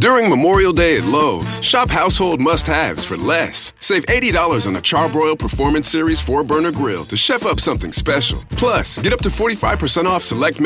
During Memorial Day at Lowe's, shop household must-haves for less. Save $80 on the Charbroil Performance Series 4-burner grill to chef up something special. Plus, get up to 45% off select